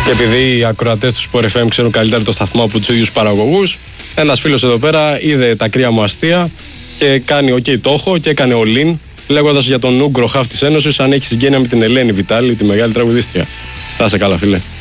Και επειδή οι ακροατές του Sport FM ξέρουν καλύτερα το σταθμό από τους ίδιους παραγωγούς, ένας φίλος εδώ πέρα είδε τα κρύα μου αστεία και κάνει OK το έχω και έκανε all-in, λέγοντας για τον Ούγκρο χαφ της Ένωσης αν έχει συγγένεια με την Ελένη Βιτάλη, τη μεγάλη τραγουδίστρια. Θα είσαι καλά, φίλε.